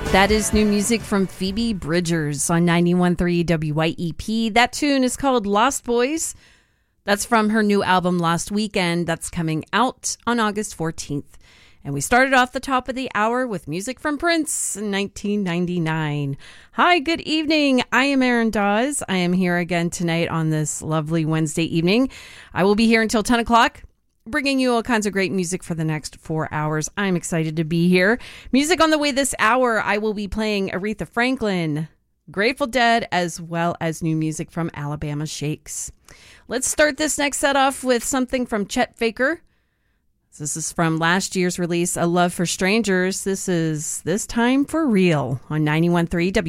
That is new music from Phoebe Bridgers on 91.3 WYEP. That tune is called Lost Boys. That's from her new album Lost Weekend. That's coming out on August 14th. And we started off the top of the hour with music from Prince in 1999. Hi, good evening. I am Erin Dawes. I am here again tonight on this lovely Wednesday evening. I will be here until 10 o'clock. Bringing you all kinds of great music for the next 4 hours. I'm excited to be here. Music on the way this hour. I will be playing Aretha Franklin, Grateful Dead, as well as new music from Alabama Shakes. Let's start this next set off with something from Chet Faker. This is from last year's release, A Love for Strangers. This is This Time for Real on 91.3